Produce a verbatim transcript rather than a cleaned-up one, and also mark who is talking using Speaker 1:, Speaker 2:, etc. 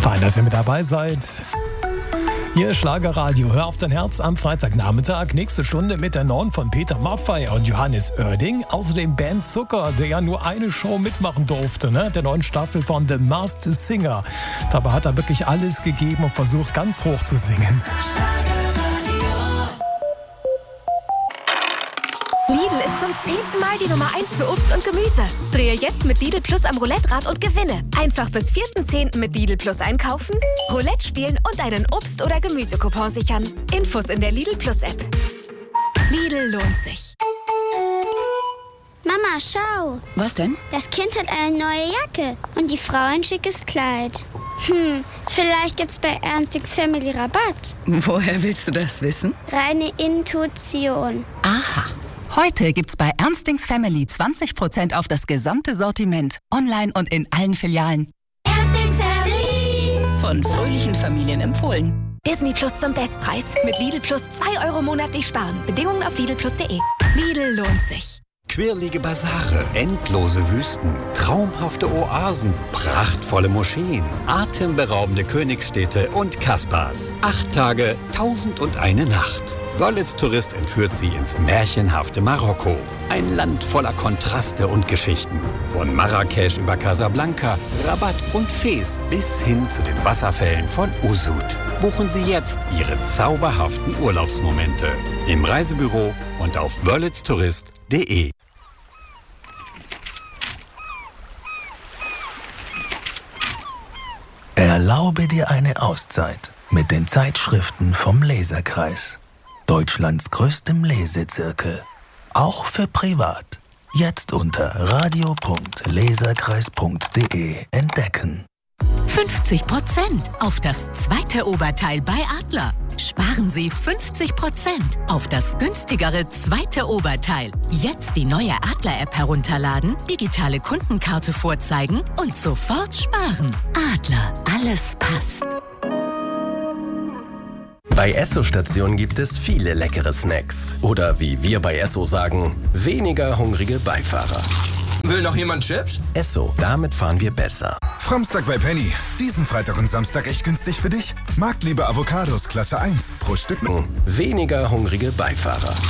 Speaker 1: Fein, dass ihr mit dabei seid. Hier Schlagerradio, hör auf dein Herz am Freitagnachmittag. Nächste Stunde mit der neuen von Peter Maffay und Johannes Oerding. Außerdem Ben Zucker, der ja nur eine Show mitmachen durfte, ne? Der neuen Staffel von The Masked Singer. Dabei hat er wirklich alles gegeben und versucht, ganz hoch zu singen.
Speaker 2: Lidl ist zum zehnten Mal die Nummer eins für Obst und Gemüse. Drehe jetzt mit Lidl Plus am Roulette-Rad und gewinne. Einfach bis vierten zehnten mit Lidl Plus einkaufen, Roulette spielen und einen Obst- oder Gemüsecoupon sichern. Infos in der Lidl Plus App. Lidl lohnt sich.
Speaker 3: Mama, schau.
Speaker 4: Was denn?
Speaker 3: Das Kind hat eine neue Jacke und die Frau ein schickes Kleid. Hm, vielleicht gibt's bei Ernstings Family Rabatt.
Speaker 4: Woher willst du das wissen?
Speaker 3: Reine Intuition.
Speaker 4: Aha. Heute gibt's bei Ernstings Family zwanzig Prozent auf das gesamte Sortiment. Online und in allen Filialen.
Speaker 3: Ernstings Family.
Speaker 4: Von fröhlichen Familien empfohlen.
Speaker 2: Disney Plus zum Bestpreis. Mit Lidl Plus zwei Euro monatlich sparen. Bedingungen auf lidl plus punkt de. Lidl lohnt sich.
Speaker 5: Quirlige Basare, endlose Wüsten, traumhafte Oasen, prachtvolle Moscheen, atemberaubende Königsstädte und Kasbahs. Acht Tage, tausend und eine Nacht. Wörlitz Tourist entführt Sie ins märchenhafte Marokko. Ein Land voller Kontraste und Geschichten. Von Marrakesch über Casablanca, Rabat und Fez bis hin zu den Wasserfällen von Usud. Buchen Sie jetzt Ihre zauberhaften Urlaubsmomente im Reisebüro und auf wörlitz tourist punkt de.
Speaker 6: Erlaube dir eine Auszeit mit den Zeitschriften vom Leserkreis. Deutschlands größtem Lesezirkel. Auch für privat. Jetzt unter radio punkt leserkreis punkt de entdecken.
Speaker 7: fünfzig Prozent auf das zweite Oberteil bei Adler. Sparen Sie fünfzig Prozent auf das günstigere zweite Oberteil. Jetzt die neue Adler-App herunterladen, digitale Kundenkarte vorzeigen und sofort sparen. Adler, alles passt.
Speaker 8: Bei Esso-Stationen gibt es viele leckere Snacks. Oder wie wir bei Esso sagen, weniger hungrige Beifahrer.
Speaker 9: Will noch jemand Chips?
Speaker 8: Esso, damit fahren wir besser.
Speaker 10: Framstag bei Penny. Diesen Freitag und Samstag echt günstig für dich. Marktliebe Avocados Klasse eins pro Stück.
Speaker 8: Weniger hungrige Beifahrer.